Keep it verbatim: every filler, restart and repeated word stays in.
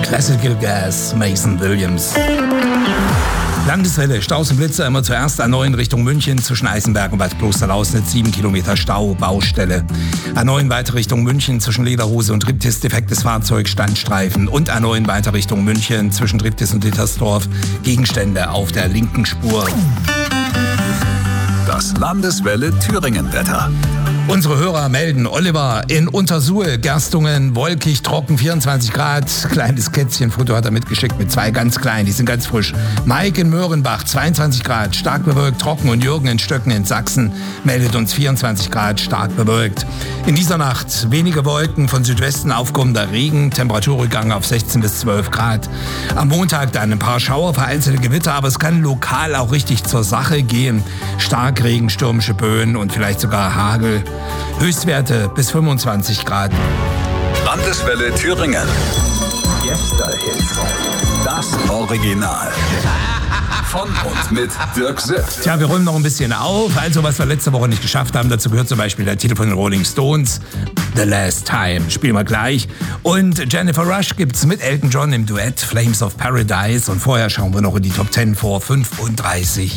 Classical Gas, Mason Williams. Landeswelle, Staus und Blitzer immer zuerst A neun Richtung München zwischen Eisenberg und Bad Klosterlausnitz, sieben Kilometer Stau, Baustelle. A neun weiter Richtung München zwischen Lederhose und Triptis, defektes Fahrzeug, Standstreifen. Und A neun weiter Richtung München zwischen Triptis und Dittersdorf, Gegenstände auf der linken Spur. Das Landeswelle Thüringen-Wetter. Unsere Hörer melden: Oliver in Untersuhl, Gerstungen, wolkig, trocken, vierundzwanzig Grad. Kleines Kätzchenfoto hat er mitgeschickt mit zwei ganz kleinen, die sind ganz frisch. Mike in Möhrenbach, zweiundzwanzig Grad, stark bewölkt, trocken. Und Jürgen in Stöcken in Sachsen meldet uns vierundzwanzig Grad, stark bewölkt. In dieser Nacht wenige Wolken, von Südwesten aufkommender Regen, Temperaturrückgang auf sechzehn bis zwölf Grad. Am Montag dann ein paar Schauer, vereinzelte Gewitter, aber es kann lokal auch richtig zur Sache gehen. Starkregen, stürmische Böen und vielleicht sogar Hagel. Höchstwerte bis fünfundzwanzig Grad. Landeswelle Thüringen. Gästehits. Das Original. Von und mit Dirk Sipp. Tja, wir räumen noch ein bisschen auf. Also, was wir letzte Woche nicht geschafft haben, dazu gehört zum Beispiel der Titel von den Rolling Stones, The Last Time. Spielen wir gleich. Und Jennifer Rush gibt's mit Elton John im Duett Flames of Paradise. Und vorher schauen wir noch in die Top zehn vor fünfunddreißig